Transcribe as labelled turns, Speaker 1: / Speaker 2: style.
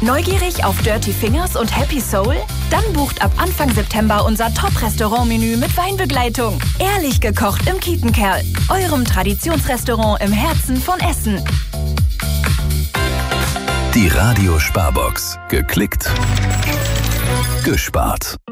Speaker 1: Neugierig auf Dirty Fingers und Happy Soul? Dann bucht ab Anfang September unser Top-Restaurant-Menü mit Weinbegleitung. Ehrlich gekocht im Kietenkerl, eurem Traditionsrestaurant im Herzen von Essen.
Speaker 2: Die Radio Sparbox. Geklickt, gespart.